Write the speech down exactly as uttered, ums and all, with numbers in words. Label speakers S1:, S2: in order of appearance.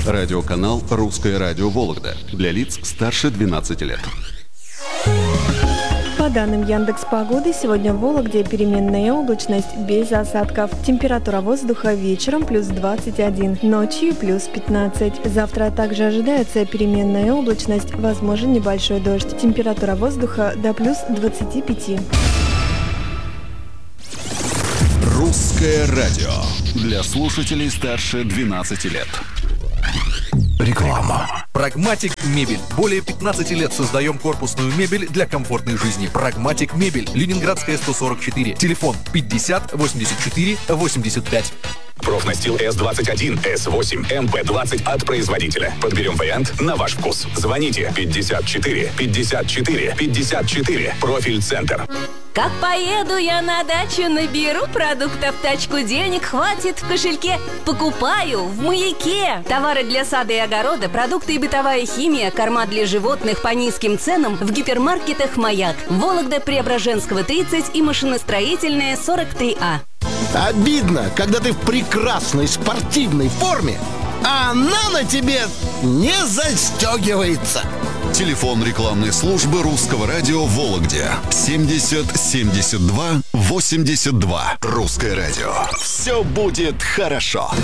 S1: Радиоканал «Русское радио Вологда» для лиц старше двенадцати лет.
S2: По данным Яндекс.Погоды, сегодня в Вологде переменная облачность без осадков. Температура воздуха вечером плюс двадцать один, ночью плюс пятнадцать. Завтра также ожидается переменная облачность, возможен небольшой дождь. Температура воздуха до плюс двадцати пяти.
S1: Русское радио для слушателей старше двенадцати лет.
S3: Реклама. Прагматик Мебель. Более пятнадцати лет создаем корпусную мебель для комфортной жизни. Прагматик Мебель. Ленинградская, сто сорок четыре. Телефон пятьдесят восемьдесят четыре восемьдесят пять.
S4: Профнастил эс двадцать один, эс восемь, эм пэ двадцать от производителя. Подберем вариант на ваш вкус. Звоните пятьдесят четыре пятьдесят четыре пятьдесят четыре. Профиль-центр.
S5: Как поеду я на дачу, наберу продуктов тачку, денег хватит в кошельке. Покупаю в Маяке. Товары для сада и огорода, продукты и бытовая химия, корма для животных по низким ценам в гипермаркетах «Маяк». Вологда, Преображенского, тридцать и машиностроительная, сорок три А.
S6: Обидно, когда ты в прекрасной спортивной форме, а она на тебе не застегивается.
S1: Телефон рекламной службы Русского радио в Вологде семьдесят семьдесят два восемьдесят два. Русское радио. Все будет хорошо.